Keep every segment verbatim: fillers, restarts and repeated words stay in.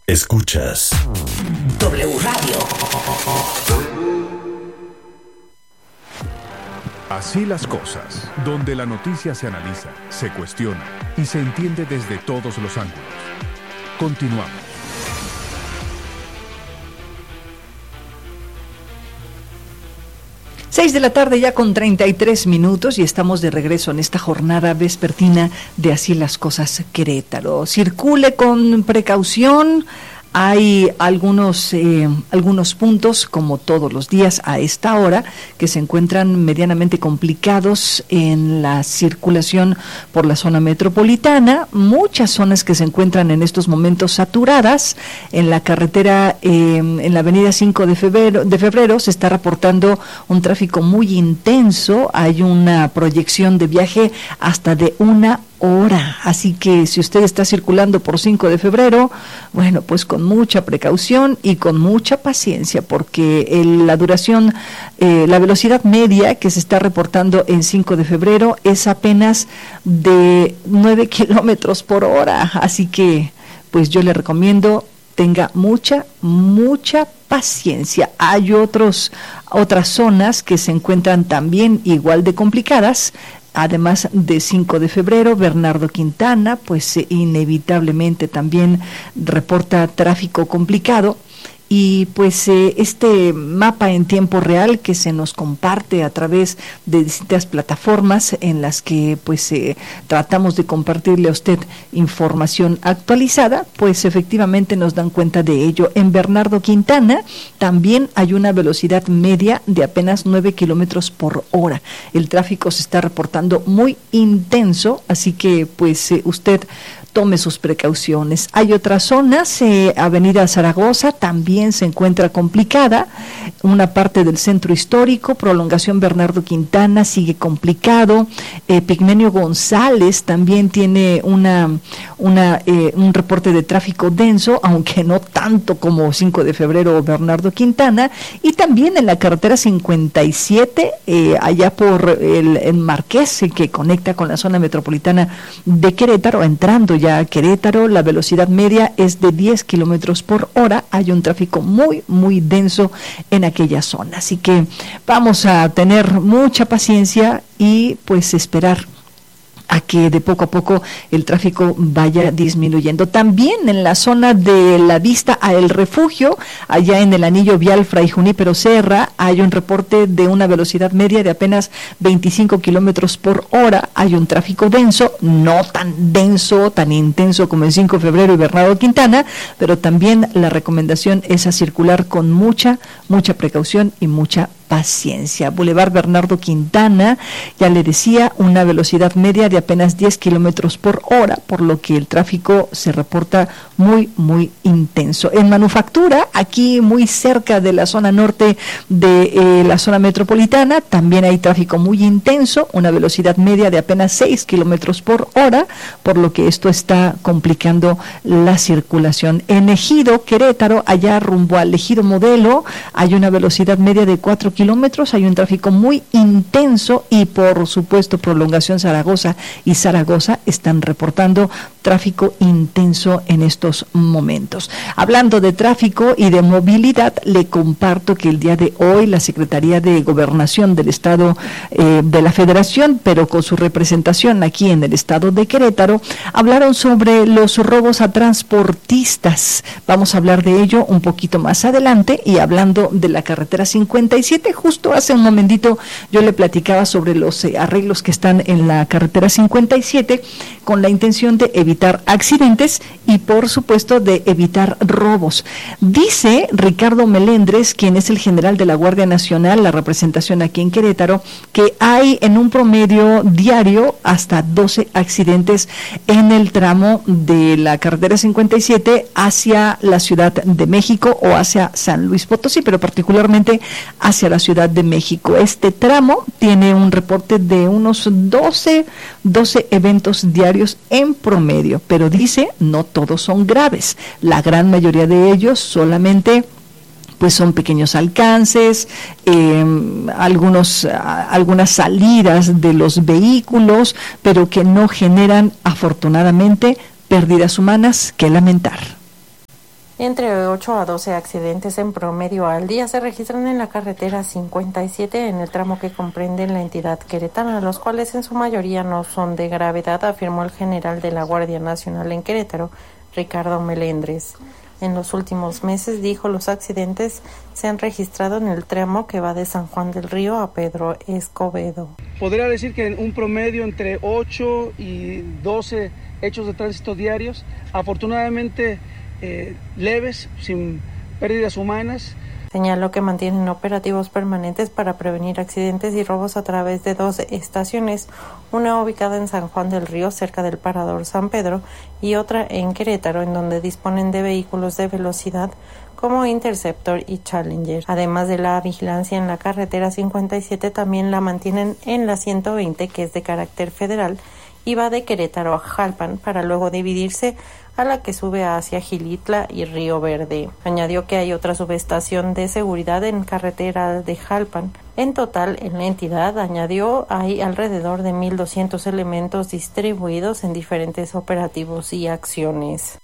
Escuchas W Radio. Así las cosas, donde la noticia se analiza, se cuestiona y se entiende desde todos los ángulos. Continuamos. Seis de la tarde ya con treinta y tres minutos y estamos de regreso en esta jornada vespertina de Así las Cosas Querétaro. Circule con precaución. Hay algunos eh, algunos puntos, como todos los días a esta hora, que se encuentran medianamente complicados en la circulación por la zona metropolitana. Muchas zonas que se encuentran en estos momentos saturadas. En la carretera, eh, en la avenida cinco de febrero, de febrero, se está reportando un tráfico muy intenso. Hay una proyección de viaje hasta de una hora, así que si usted está circulando por cinco de febrero, bueno, pues con mucha precaución y con mucha paciencia, porque el, la duración, eh, la velocidad media que se está reportando en cinco de febrero es apenas de nueve kilómetros por hora, así que pues yo le recomiendo tenga mucha, mucha paciencia. Hay otros, otras zonas que se encuentran también igual de complicadas. Además de cinco de febrero, Bernardo Quintana, pues eh, inevitablemente también reporta tráfico complicado. Y pues eh, este mapa en tiempo real que se nos comparte a través de distintas plataformas en las que pues eh, tratamos de compartirle a usted información actualizada, pues efectivamente nos dan cuenta de ello. En Bernardo Quintana también hay una velocidad media de apenas nueve kilómetros por hora. El tráfico se está reportando muy intenso, así que pues eh, usted tome sus precauciones. Hay otras zonas, eh, Avenida Zaragoza también se encuentra complicada, una parte del centro histórico, prolongación Bernardo Quintana sigue complicado, eh, Pigmenio González también tiene una, una eh, un reporte de tráfico denso, aunque no tanto como cinco de febrero o Bernardo Quintana, y también en la carretera cincuenta y siete, eh, allá por el, el Marqués, eh, que conecta con la zona metropolitana de Querétaro, entrando ya a Querétaro, la velocidad media es de diez kilómetros por hora. Hay un tráfico muy, muy denso en aquella zona. Así que vamos a tener mucha paciencia y pues esperar a que de poco a poco el tráfico vaya disminuyendo. También en la zona de la vista a El Refugio, allá en el anillo vial Fray Junípero Serra, hay un reporte de una velocidad media de apenas veinticinco kilómetros por hora. Hay un tráfico denso, no tan denso, tan intenso como en cinco de febrero y Bernardo Quintana, pero también la recomendación es a circular con mucha, mucha precaución y mucha paciencia. Boulevard Bernardo Quintana, ya le decía, una velocidad media de apenas diez kilómetros por hora, por lo que el tráfico se reporta muy, muy intenso. En Manufactura, aquí muy cerca de la zona norte de eh, la zona metropolitana, también hay tráfico muy intenso, una velocidad media de apenas seis kilómetros por hora, por lo que esto está complicando la circulación. En Ejido, Querétaro, allá rumbo al Ejido Modelo, hay una velocidad media de cuatro kilómetros, hay un tráfico muy intenso y por supuesto prolongación Zaragoza y Zaragoza están reportando tráfico intenso en estos momentos. Hablando de tráfico y de movilidad, le comparto que el día de hoy la Secretaría de Gobernación del Estado eh, de la Federación, pero con su representación aquí en el Estado de Querétaro, hablaron sobre los robos a transportistas. Vamos a hablar de ello un poquito más adelante y hablando de la carretera cincuenta y siete, justo hace un momentito yo le platicaba sobre los eh, arreglos que están en la carretera cincuenta y siete con la intención de evitar accidentes y por supuesto de evitar robos. Dice Ricardo Melendres, quien es el general de la Guardia Nacional, la representación aquí en Querétaro, que hay en un promedio diario hasta doce accidentes en el tramo de la carretera cincuenta y siete hacia la Ciudad de México o hacia San Luis Potosí, pero particularmente hacia la Ciudad de México. Este tramo tiene un reporte de unos doce, doce eventos diarios en promedio, pero dice no todos son graves, la gran mayoría de ellos solamente pues son pequeños alcances, eh, algunos, algunas salidas de los vehículos, pero que no generan afortunadamente pérdidas humanas que lamentar. Entre ocho a doce accidentes en promedio al día se registran en la carretera cincuenta y siete en el tramo que comprende la entidad queretana, los cuales en su mayoría no son de gravedad, afirmó el general de la Guardia Nacional en Querétaro, Ricardo Melendres. En los últimos meses, dijo, los accidentes se han registrado en el tramo que va de San Juan del Río a Pedro Escobedo. Podría decir que en un promedio entre ocho y doce hechos de tránsito diarios, afortunadamente eh, leves, sin pérdidas humanas. Señaló que mantienen operativos permanentes para prevenir accidentes y robos a través de dos estaciones, una ubicada en San Juan del Río, cerca del Parador San Pedro, y otra en Querétaro, en donde disponen de vehículos de velocidad como Interceptor y Challenger. Además de la vigilancia en la carretera cincuenta y siete, también la mantienen en la ciento veinte, que es de carácter federal, y va de Querétaro a Jalpan, para luego dividirse a la que sube hacia Gilitla y Río Verde. Añadió que hay otra subestación de seguridad en carretera de Jalpan. En total, en la entidad, añadió, hay alrededor de mil doscientos elementos distribuidos en diferentes operativos y acciones.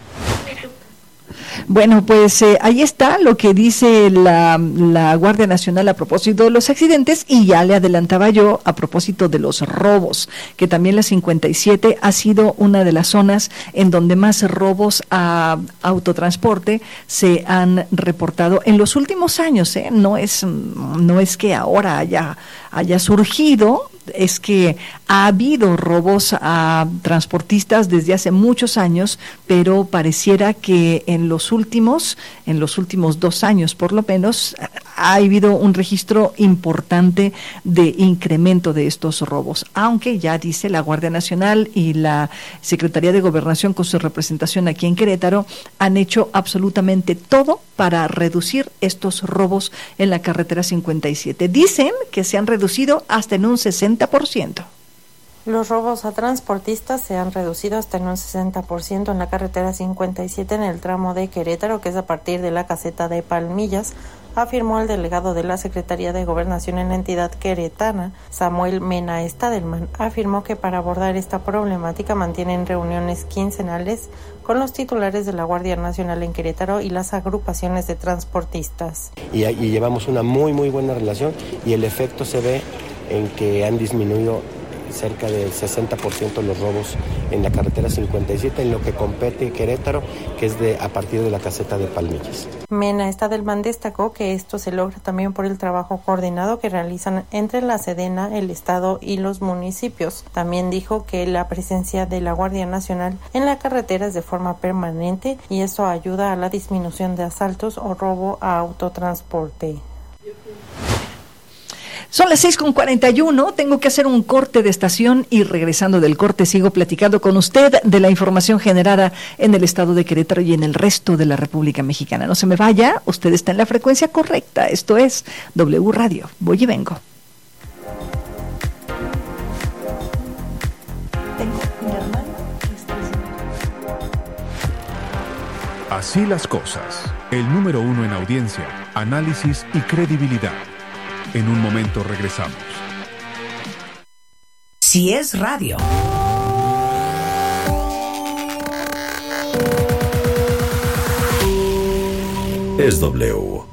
Bueno, pues eh, ahí está lo que dice la, la Guardia Nacional a propósito de los accidentes, y ya le adelantaba yo a propósito de los robos, que también la cincuenta y siete ha sido una de las zonas en donde más robos a autotransporte se han reportado en los últimos años, ¿eh? No es, no es que ahora haya, haya surgido, es que ha habido robos a transportistas desde hace muchos años, pero pareciera que en los últimos, en los últimos dos años por lo menos, ha habido un registro importante de incremento de estos robos, aunque ya dice la Guardia Nacional y la Secretaría de Gobernación con su representación aquí en Querétaro han hecho absolutamente todo para reducir estos robos en la carretera cincuenta y siete. Dicen que se han reducido hasta en un sesenta por ciento. Los robos a transportistas se han reducido hasta en un sesenta por ciento en la carretera cincuenta y siete en el tramo de Querétaro, que es a partir de la caseta de Palmillas, afirmó el delegado de la Secretaría de Gobernación en la entidad queretana, Samuel Mena Stadelman. Afirmó que para abordar esta problemática mantienen reuniones quincenales con los titulares de la Guardia Nacional en Querétaro y las agrupaciones de transportistas. Y, y llevamos una muy muy buena relación, y el efecto se ve en que han disminuido cerca del sesenta por ciento los robos en la carretera cincuenta y siete, en lo que compete Querétaro, que es de a partir de la caseta de Palmillas. Mena Stadelman destacó que esto se logra también por el trabajo coordinado que realizan entre la Sedena, el Estado y los municipios. También dijo que la presencia de la Guardia Nacional en la carretera es de forma permanente y eso ayuda a la disminución de asaltos o robo a autotransporte. Son las seis con cuarenta y uno, tengo que hacer un corte de estación y regresando del corte sigo platicando con usted de la información generada en el estado de Querétaro y en el resto de la República Mexicana. No se me vaya, usted está en la frecuencia correcta, esto es W Radio. Voy y vengo. Tengo mi hermano. Así las cosas, el número uno en audiencia, análisis y credibilidad. En un momento regresamos. Si es radio. Es W.